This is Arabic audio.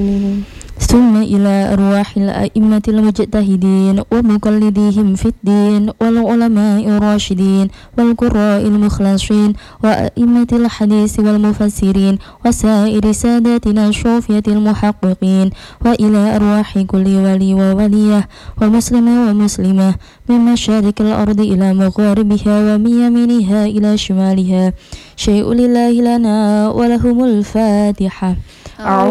المضللين. ثم إلى أرواح الأئمة المجتهدين ومقلديهم في الدين والعلماء الراشدين والقراء المخلصين وأئمة الحديث والمفسرين وسائر ساداتنا الشوفية المحققين، وإلى أرواح كل ولي وولية ومسلم ومسلمة من مشارق الأرض إلى مغاربها ومن يمينها إلى شمالها. شيء لله لنا ولهم الفاتحة.